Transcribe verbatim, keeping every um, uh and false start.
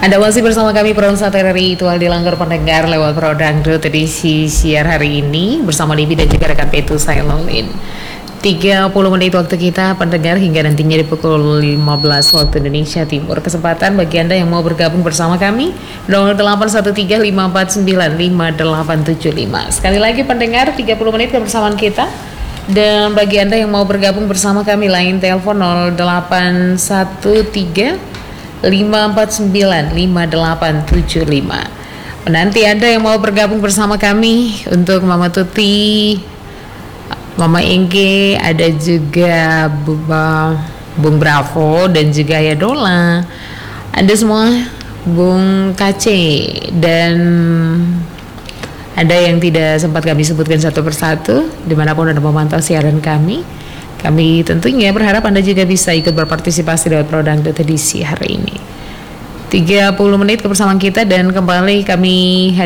Anda masih bersama kami Peron Sate R I Itual dilanggar pendengar lewat program edisi siar hari ini bersama Livi dan juga rekan Petu saya Lolin. tiga puluh menit waktu kita pendengar hingga nantinya di pukul lima belas waktu Indonesia Timur. Kesempatan bagi Anda yang mau bergabung bersama kami nol delapan satu tiga lima empat sembilan lima delapan tujuh lima. Sekali lagi pendengar tiga puluh menit kebersamaan kita. Dan bagi Anda yang mau bergabung bersama kami lain telepon nol delapan satu tiga lima empat sembilan lima delapan tujuh lima. Menanti Anda yang mau bergabung bersama kami untuk Mama Tuti, Mama Engge, ada juga Bung Bravo dan juga ya Dola. Ada semua Bung Kace dan ada yang tidak sempat kami sebutkan satu persatu dimanapun Anda memantau siaran kami. Kami tentunya berharap Anda juga bisa ikut berpartisipasi lewat program edisi hari ini. tiga puluh menit kebersamaan kita dan kembali kami